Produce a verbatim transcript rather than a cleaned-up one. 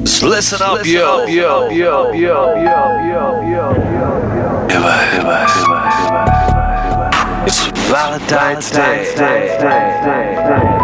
So listen up, yo, yo, yo, yo, yo, yo, yo, yo. Ever, ever, ever, ever, ever. It's Valentine's Day.